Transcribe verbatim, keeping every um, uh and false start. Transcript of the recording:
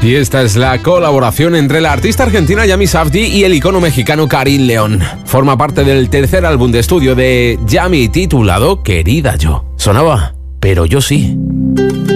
Y esta es la colaboración entre la artista argentina Yami Safdie y el icono mexicano Karim León. Forma parte del tercer álbum de estudio de Yami titulado Querida Yo. Sonaba, pero yo sí.